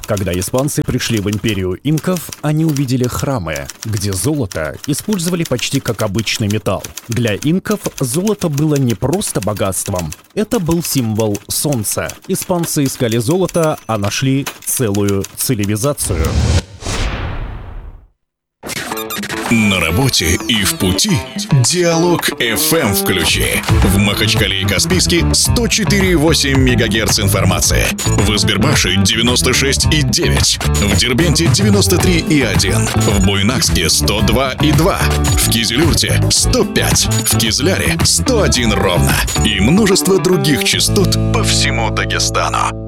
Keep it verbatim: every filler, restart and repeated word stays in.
Когда испанцы пришли в империю инков, они увидели храмы, где золото использовали почти как обычный металл. Для инков золото было не просто богатством, это был символ солнца. Испанцы искали золото, а нашли целую цивилизацию. На работе и в пути Диалог эф эм включи. В Махачкале и Каспийске сто четыре и восемь мегагерц информации. В Избербаше девяносто шесть и девять. В Дербенте девяносто три и один. В Буйнакске сто два и два. В Кизилюрте сто пять. В Кизляре сто один ровно. И множество других частот по всему Дагестану.